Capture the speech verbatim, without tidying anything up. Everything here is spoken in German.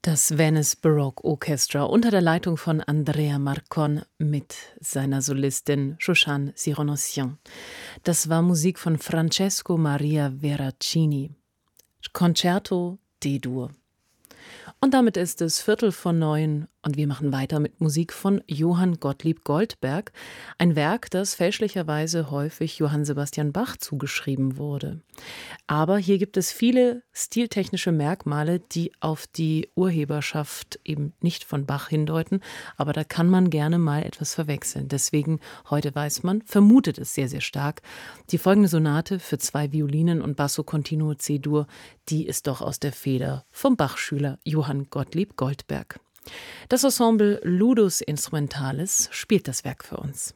Das Venice Baroque Orchestra unter der Leitung von Andrea Marcon mit seiner Solistin Shoshana Sironossian. Das war Musik von Francesco Maria Veracini. Concerto D-Dur. Und damit ist es Viertel von neun und wir machen weiter mit Musik von Johann Gottlieb Goldberg, ein Werk, das fälschlicherweise häufig Johann Sebastian Bach zugeschrieben wurde. Aber hier gibt es viele stiltechnische Merkmale, die auf die Urheberschaft eben nicht von Bach hindeuten, aber da kann man gerne mal etwas verwechseln. Deswegen, heute weiß man, vermutet es sehr, sehr stark. Die folgende Sonate für zwei Violinen und Basso Continuo C-Dur, die ist doch aus der Feder vom Bach-Schüler Johann Gottlieb Goldberg. Das Ensemble Ludus Instrumentalis spielt das Werk für uns.